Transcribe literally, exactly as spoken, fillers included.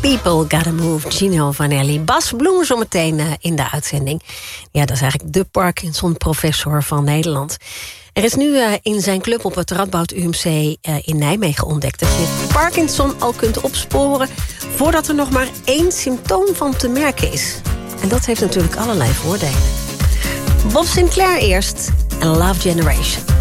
People Gotta Move, Gino Vanelli. Bas Bloem zometeen uh, in de uitzending. Ja, dat is eigenlijk de Parkinson-professor van Nederland. Er is nu uh, in zijn club op het Radboud U M C uh, in Nijmegen ontdekt... dat je Parkinson al kunt opsporen... voordat er nog maar één symptoom van te merken is. En dat heeft natuurlijk allerlei voordelen. Bob Sinclair eerst en Love Generation.